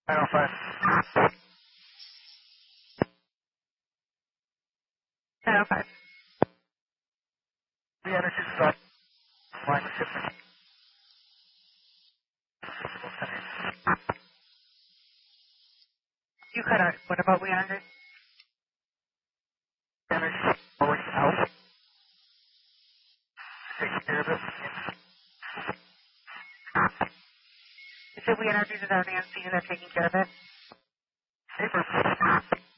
905. 905. The energy stop. Line of shipment. You cut out. What about we energy? Energy going out. Taking care of it. You said we energies is already on scene and they're taking care of it? Paper.